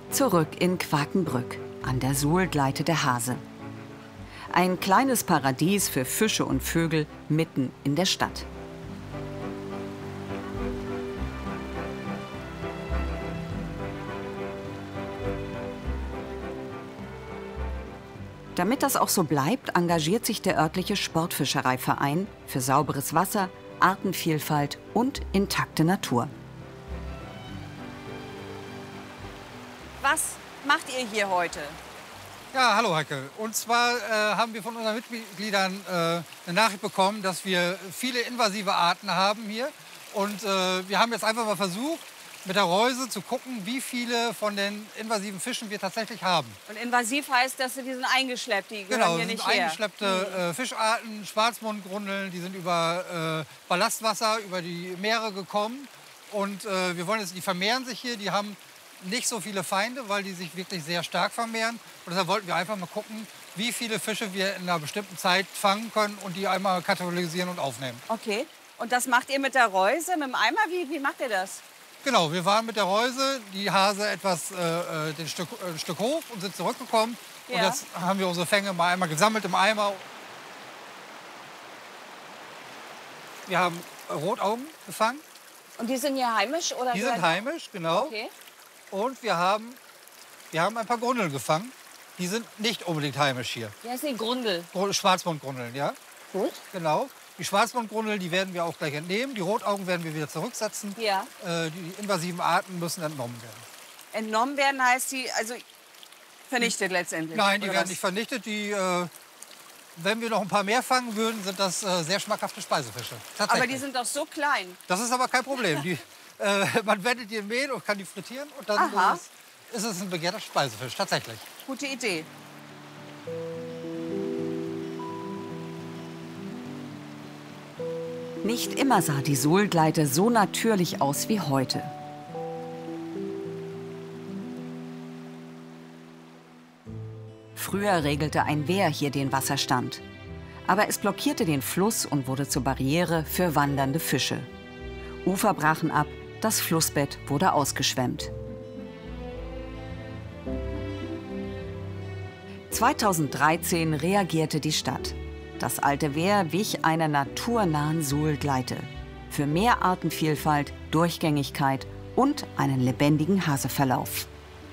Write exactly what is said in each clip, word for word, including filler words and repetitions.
Zurück in Quakenbrück. An der Suhl gleitet der Hase. Ein kleines Paradies für Fische und Vögel mitten in der Stadt. Damit das auch so bleibt, engagiert sich der örtliche Sportfischereiverein für sauberes Wasser, Artenvielfalt und intakte Natur. Was macht ihr hier heute? Ja, hallo Heike. Und zwar äh, haben wir von unseren Mitgliedern äh, eine Nachricht bekommen, dass wir viele invasive Arten haben hier. Und äh, wir haben jetzt einfach mal versucht, mit der Reuse zu gucken, wie viele von den invasiven Fischen wir tatsächlich haben. Und invasiv heißt, dass die sind eingeschleppt, die gehören Genau, hier das nicht sind her. eingeschleppte äh, Fischarten, Schwarzmundgrundeln, die sind über äh, Ballastwasser, über die Meere gekommen. Und äh, wir wollen jetzt, die vermehren sich hier, die haben nicht so viele Feinde, weil die sich wirklich sehr stark vermehren. Und deshalb wollten wir einfach mal gucken, wie viele Fische wir in einer bestimmten Zeit fangen können und die einmal katalogisieren und aufnehmen. Okay. Und das macht ihr mit der Reuse, mit dem Eimer? Wie, wie macht ihr das? Genau, wir waren mit der Reuse, die Hase etwas äh, den Stück, äh, ein Stück hoch und sind zurückgekommen. Ja. Und jetzt haben wir unsere Fänge mal einmal gesammelt im Eimer. Wir haben Rotaugen gefangen. Und die sind hier heimisch? Oder Die sind heimisch, genau. Okay. Und wir haben, wir haben ein paar Grundeln gefangen. Die sind nicht unbedingt heimisch hier. Wie heißt die Grundel? Schwarzmundgrundeln, ja. Gut. Genau. Die Schwarzmundgrundel, die werden wir auch gleich entnehmen. Die Rotaugen werden wir wieder zurücksetzen. Ja. Äh, die invasiven Arten müssen entnommen werden. Entnommen werden heißt die, also vernichtet letztendlich? Nein, die oder werden was? nicht vernichtet. Die, äh, wenn wir noch ein paar mehr fangen würden, sind das äh, sehr schmackhafte Speisefische. Aber die sind doch so klein. Das ist aber kein Problem. Die, äh, man wendet die in Mehl und kann die frittieren. Und dann Aha. ist es, ist es ein begehrter Speisefisch, tatsächlich. Gute Idee. Nicht immer sah die Suhlgleite so natürlich aus wie heute. Früher regelte ein Wehr hier den Wasserstand. Aber es blockierte den Fluss und wurde zur Barriere für wandernde Fische. Ufer brachen ab, das Flussbett wurde ausgeschwemmt. zweitausenddreizehn reagierte die Stadt. Das alte Wehr wich einer naturnahen Suhlgleite. Für mehr Artenvielfalt, Durchgängigkeit und einen lebendigen Haseverlauf.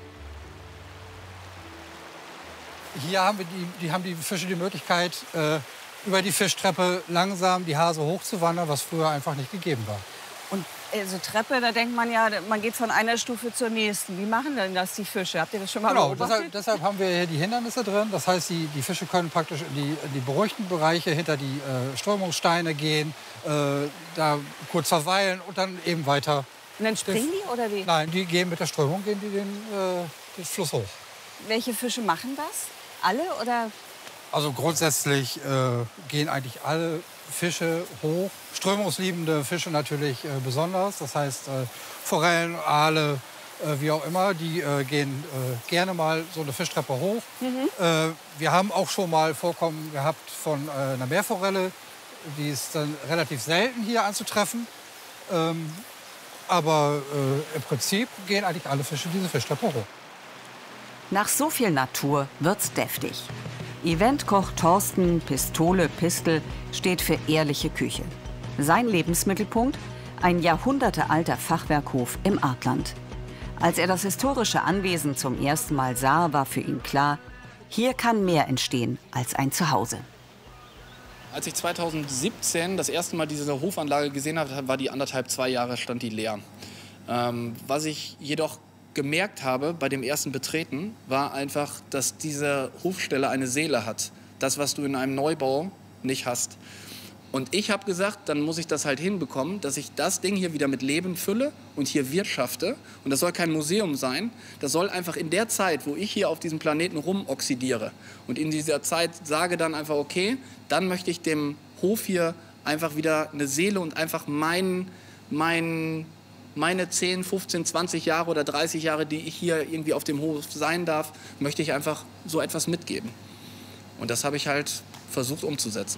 Hier haben, wir die, die, haben die Fische die Möglichkeit, äh, über die Fischtreppe langsam die Hase hochzuwandern, was früher einfach nicht gegeben war. Und also Treppe, da denkt man ja, man geht von einer Stufe zur nächsten. Wie machen denn das die Fische? Habt ihr das schon mal Genau, beobachtet? deshalb, deshalb haben wir hier die Hindernisse drin. Das heißt, die, die Fische können praktisch in die, in die beruhigten Bereiche hinter die äh, Strömungssteine gehen, äh, da kurz verweilen und dann eben weiter. Und dann springen die oder wie? Nein, die gehen mit der Strömung gehen die den, äh, den Fluss hoch. Welche Fische machen das? Alle oder? Also grundsätzlich äh, gehen eigentlich alle Fische hoch. Strömungsliebende Fische natürlich äh, besonders. Das heißt, äh, Forellen, Aale, äh, wie auch immer, die äh, gehen äh, gerne mal so eine Fischtreppe hoch. Mhm. Äh, wir haben auch schon mal Vorkommen gehabt von äh, einer Meerforelle. Die ist dann relativ selten hier anzutreffen. Ähm, aber äh, im Prinzip gehen eigentlich alle Fische diese Fischtreppe hoch. Nach so viel Natur wird's deftig. Eventkoch Thorsten Pistole Pistel steht für ehrliche Küche. Sein Lebensmittelpunkt? Ein jahrhundertealter Fachwerkhof im Artland. Als er das historische Anwesen zum ersten Mal sah, war für ihn klar, hier kann mehr entstehen als ein Zuhause. Als ich zweitausendsiebzehn das erste Mal diese Hofanlage gesehen habe, war die anderthalb, zwei Jahre stand die leer. Ähm, was ich jedoch gemerkt habe bei dem ersten Betreten, war einfach, dass diese Hofstelle eine Seele hat. Das, was du in einem Neubau nicht hast. Und ich habe gesagt, dann muss ich das halt hinbekommen, dass ich das Ding hier wieder mit Leben fülle und hier wirtschafte. Und das soll kein Museum sein. Das soll einfach in der Zeit, wo ich hier auf diesem Planeten rumoxidiere und in dieser Zeit sage dann einfach, okay, dann möchte ich dem Hof hier einfach wieder eine Seele und einfach mein, mein meine zehn, fünfzehn, zwanzig Jahre oder dreißig Jahre, die ich hier irgendwie auf dem Hof sein darf, möchte ich einfach so etwas mitgeben. Und das habe ich halt versucht umzusetzen.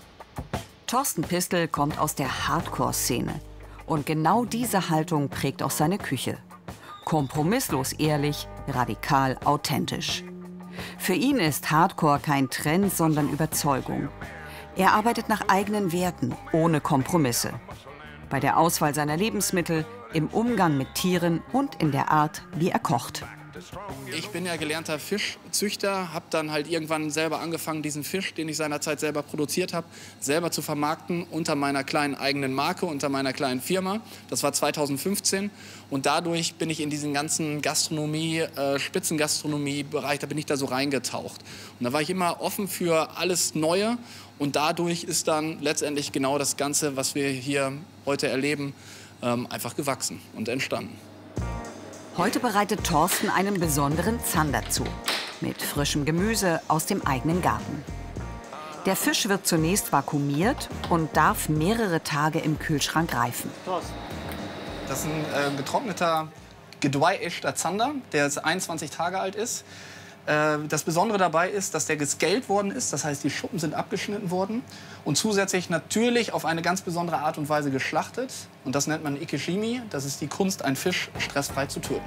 Thorsten Pistel kommt aus der Hardcore-Szene. Und genau diese Haltung prägt auch seine Küche. Kompromisslos ehrlich, radikal authentisch. Für ihn ist Hardcore kein Trend, sondern Überzeugung. Er arbeitet nach eigenen Werten, ohne Kompromisse. Bei der Auswahl seiner Lebensmittel, im Umgang mit Tieren und in der Art, wie er kocht. Ich bin ja gelernter Fischzüchter, habe dann halt irgendwann selber angefangen, diesen Fisch, den ich seinerzeit selber produziert habe, selber zu vermarkten unter meiner kleinen eigenen Marke, unter meiner kleinen Firma. Das war zweitausendfünfzehn und dadurch bin ich in diesen ganzen Gastronomie, äh, Spitzengastronomie-Bereich, da bin ich da so reingetaucht. Und da war ich immer offen für alles Neue und dadurch ist dann letztendlich genau das Ganze, was wir hier heute erleben, ähm, einfach gewachsen und entstanden. Heute bereitet Thorsten einen besonderen Zander zu, mit frischem Gemüse aus dem eigenen Garten. Der Fisch wird zunächst vakuumiert und darf mehrere Tage im Kühlschrank reifen. Das ist ein äh, getrockneter, gedwei-ageder Zander, der jetzt einundzwanzig Tage alt ist. Äh, das Besondere dabei ist, dass der gescaled worden ist, das heißt, die Schuppen sind abgeschnitten worden und zusätzlich natürlich auf eine ganz besondere Art und Weise geschlachtet. Und das nennt man Ikeshimi, das ist die Kunst, einen Fisch stressfrei zu töten.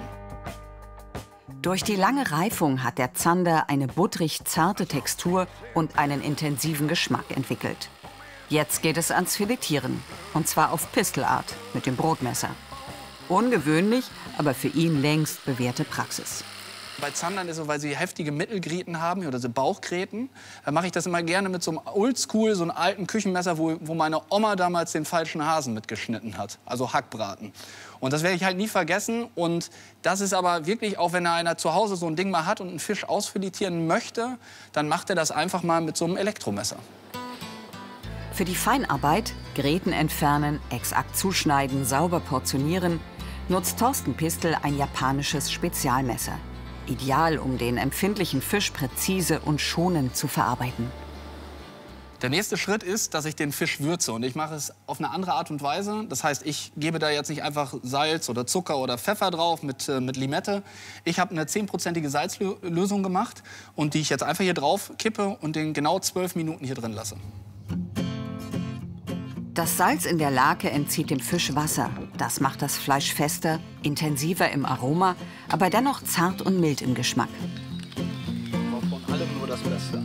Durch die lange Reifung hat der Zander eine butterig zarte Textur und einen intensiven Geschmack entwickelt. Jetzt geht es ans Filetieren, und zwar auf Pistelart mit dem Brotmesser. Ungewöhnlich, aber für ihn längst bewährte Praxis. Bei Zandern ist so, weil sie heftige Mittelgräten haben oder so Bauchgräten, da mache ich das immer gerne mit so einem Oldschool, so einem alten Küchenmesser, wo, wo meine Oma damals den falschen Hasen mitgeschnitten hat, also Hackbraten. Und das werde ich halt nie vergessen. Und das ist aber wirklich, auch wenn einer zu Hause so ein Ding mal hat und einen Fisch ausfiletieren möchte, dann macht er das einfach mal mit so einem Elektromesser. Für die Feinarbeit, Gräten entfernen, exakt zuschneiden, sauber portionieren, nutzt Thorsten Pistel ein japanisches Spezialmesser. Ideal, um den empfindlichen Fisch präzise und schonend zu verarbeiten. Der nächste Schritt ist, dass ich den Fisch würze. Und ich mache es auf eine andere Art und Weise. Das heißt, ich gebe da jetzt nicht einfach Salz oder Zucker oder Pfeffer drauf mit, äh, mit Limette. Ich habe eine zehnprozentige Salzlösung gemacht und die ich jetzt einfach hier drauf kippe und den genau zwölf Minuten hier drin lasse. Das Salz in der Lake entzieht dem Fisch Wasser. Das macht das Fleisch fester, intensiver im Aroma, aber dennoch zart und mild im Geschmack. Von allem nur das Beste.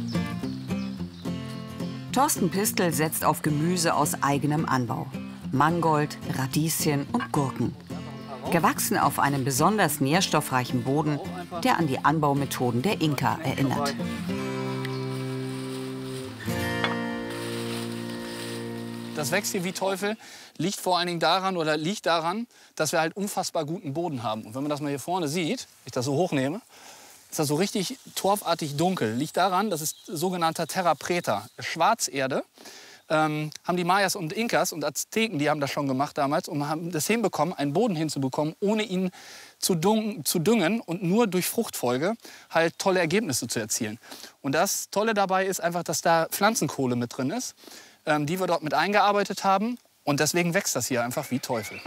Thorsten Pistel setzt auf Gemüse aus eigenem Anbau. Mangold, Radieschen und Gurken. Gewachsen auf einem besonders nährstoffreichen Boden, der an die Anbaumethoden der Inka erinnert. Das wächst hier wie Teufel, liegt vor allen Dingen daran, oder liegt daran, dass wir halt unfassbar guten Boden haben. Und wenn man das mal hier vorne sieht, ich das so hochnehme, ist das so richtig torfartig dunkel. Liegt daran, das ist sogenannter Terra Preta, Schwarzerde. Ähm, haben die Mayas und Inkas und Azteken, die haben das schon gemacht damals, und haben das hinbekommen, einen Boden hinzubekommen, ohne ihn zu, dung, zu düngen und nur durch Fruchtfolge halt tolle Ergebnisse zu erzielen. Und das Tolle dabei ist einfach, dass da Pflanzenkohle mit drin ist, die wir dort mit eingearbeitet haben. Und deswegen wächst das hier einfach wie Teufel.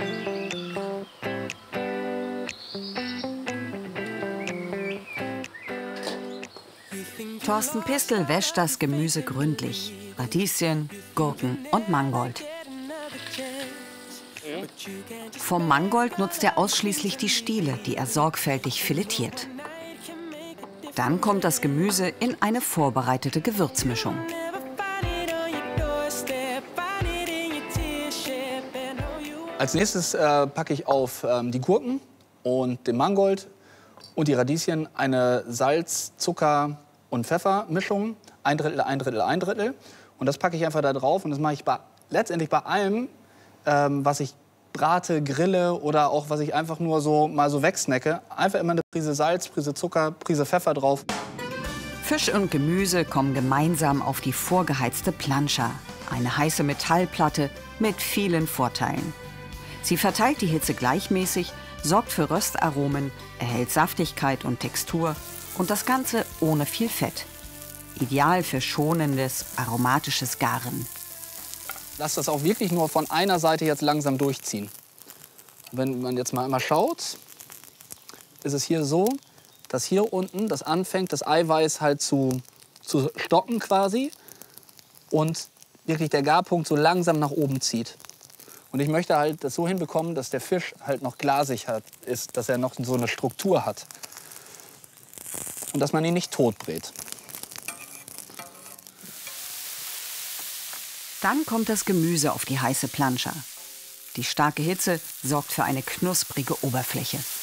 Thorsten Pistel wäscht das Gemüse gründlich. Radieschen, Gurken und Mangold. Vom Mangold nutzt er ausschließlich die Stiele, die er sorgfältig filetiert. Dann kommt das Gemüse in eine vorbereitete Gewürzmischung. Als nächstes äh, packe ich auf ähm, die Gurken und den Mangold und die Radieschen eine Salz-, Zucker- und Pfeffermischung. Ein Drittel, ein Drittel, ein Drittel. Und das packe ich einfach da drauf. Und das mache ich bei, letztendlich bei allem, ähm, was ich brate, grille oder auch was ich einfach nur so mal so wegsnacke. Einfach immer eine Prise Salz, Prise Zucker, Prise Pfeffer drauf. Fisch und Gemüse kommen gemeinsam auf die vorgeheizte Plancha. Eine heiße Metallplatte mit vielen Vorteilen. Sie verteilt die Hitze gleichmäßig, sorgt für Röstaromen, erhält Saftigkeit und Textur und das Ganze ohne viel Fett. Ideal für schonendes, aromatisches Garen. Lass das auch wirklich nur von einer Seite jetzt langsam durchziehen. Wenn man jetzt mal einmal schaut, ist es hier so, dass hier unten das anfängt, das Eiweiß halt zu, zu stocken quasi und wirklich der Garpunkt so langsam nach oben zieht. Und ich möchte halt das so hinbekommen, dass der Fisch halt noch glasig hat, ist, dass er noch so eine Struktur hat. Und dass man ihn nicht tot brät. Dann kommt das Gemüse auf die heiße Plancha. Die starke Hitze sorgt für eine knusprige Oberfläche.